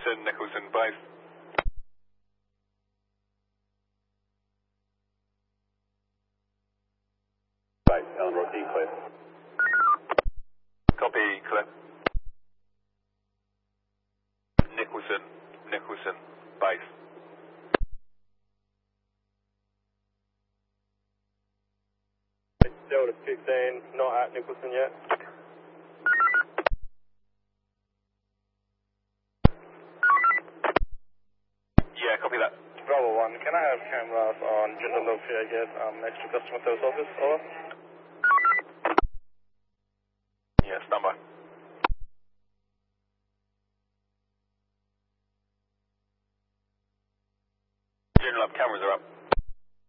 Nicholson base. Base, Ellenbrook E clear. Copy, clear. Nicholson base. Delta 15, not at Nicholson yet. Yeah, copy that. Bravo 1, can I have cameras on General Lofia again, next to customer service office, over? Yeah, stand by.